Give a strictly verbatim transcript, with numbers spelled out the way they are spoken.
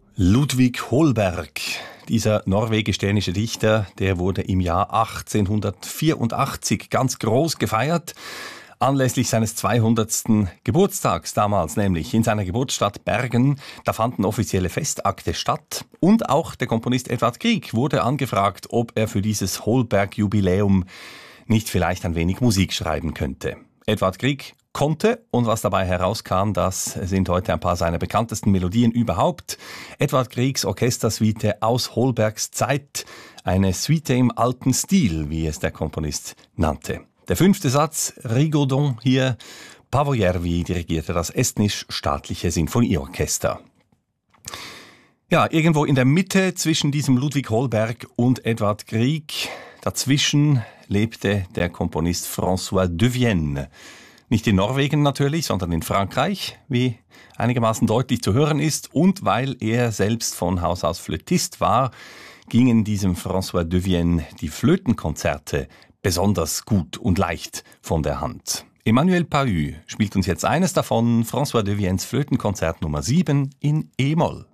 Ludwig Holberg, dieser norwegisch-dänische Dichter, der wurde im Jahr achtzehnhundertvierundachtzig ganz groß gefeiert, anlässlich seines zweihundertsten Geburtstags damals, nämlich in seiner Geburtsstadt Bergen. Da fanden offizielle Festakte statt und auch der Komponist Edvard Grieg wurde angefragt, ob er für dieses Holberg-Jubiläum nicht vielleicht ein wenig Musik schreiben könnte. Edvard Grieg konnte, und was dabei herauskam, das sind heute ein paar seiner bekanntesten Melodien überhaupt. Edvard Griegs Orchestersuite aus Holbergs Zeit, eine Suite im alten Stil, wie es der Komponist nannte. Der fünfte Satz, Rigaudon hier, Paavo Järvi dirigierte das estnisch-staatliche Sinfonieorchester. Ja, irgendwo in der Mitte zwischen diesem Ludwig Holberg und Edvard Grieg, dazwischen lebte der Komponist François de Vienne. Nicht in Norwegen natürlich, sondern in Frankreich, wie einigermaßen deutlich zu hören ist. Und weil er selbst von Haus aus Flötist war, gingen diesem François de Vienne die Flötenkonzerte besonders gut und leicht von der Hand. Emmanuel Pahud spielt uns jetzt eines davon, François de Viennes Flötenkonzert Nummer sieben in E-Moll.